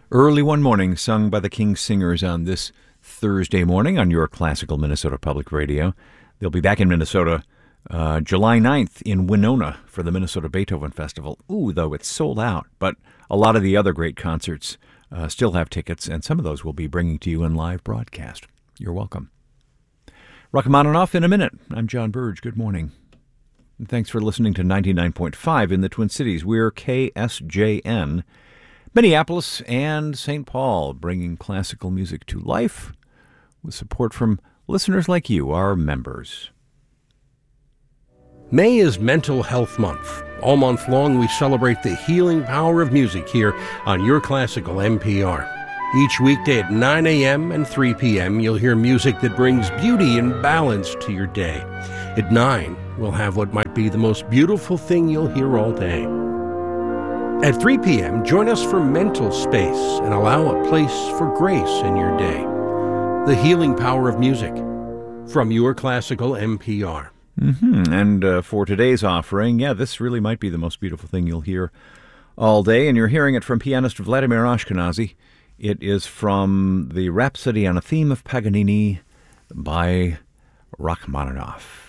Early One Morning, sung by the King Singers on this Thursday morning on your classical Minnesota Public Radio. They'll be back in Minnesota July 9th in Winona for the Minnesota Beethoven Festival. Ooh, though it's sold out, but a lot of the other great concerts still have tickets, and some of those we'll be bringing to you in live broadcast. You're welcome. Rachmaninoff in a minute. I'm John Burge. Good morning. And thanks for listening to 99.5 in the Twin Cities. We're KSJN. Minneapolis and St. Paul, bringing classical music to life with support from listeners like you, our members. May is Mental Health Month. All month long, we celebrate the healing power of music here on Your Classical NPR. Each weekday at 9 a.m. and 3 p.m., you'll hear music that brings beauty and balance to your day. At 9, we'll have what might be the most beautiful thing you'll hear all day. At 3 p.m., join us for Mental Space and allow a place for grace in your day. The healing power of music from Your Classical NPR. And for today's offering, this really might be the most beautiful thing you'll hear all day, and you're hearing it from pianist Vladimir Ashkenazy. It is from the Rhapsody on a Theme of Paganini by Rachmaninoff.